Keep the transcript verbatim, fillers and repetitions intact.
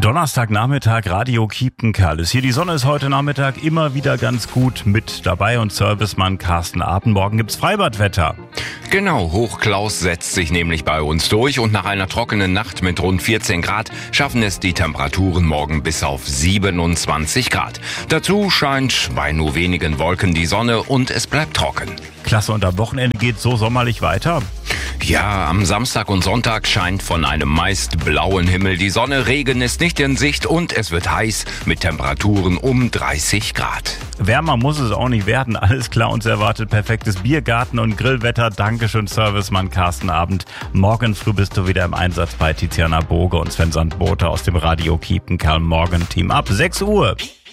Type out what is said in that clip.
Donnerstagnachmittag, Radio Kiepenkerl ist hier. Die Sonne ist heute Nachmittag immer wieder ganz gut mit dabei und Servicemann Carsten Abend. Morgen gibt's Freibadwetter. Genau, Hochklaus setzt sich nämlich bei uns durch und nach einer trockenen Nacht mit rund vierzehn Grad schaffen es die Temperaturen morgen bis auf siebenundzwanzig Grad. Dazu scheint bei nur wenigen Wolken die Sonne und es bleibt trocken. Klasse, und am Wochenende geht's so sommerlich weiter? Ja, am Samstag und Sonntag scheint von einem meist blauen Himmel die Sonne, Regen ist nicht in Sicht und es wird heiß mit Temperaturen um dreißig Grad. Wärmer muss es auch nicht werden, alles klar, uns erwartet perfektes Biergarten- und Grillwetter. Dankeschön, Servicemann Carsten Abend. Morgen früh bist du wieder im Einsatz bei Tiziana Boge und Sven Sandbote aus dem Radio Kiepenkerl Morgenteam ab sechs Uhr.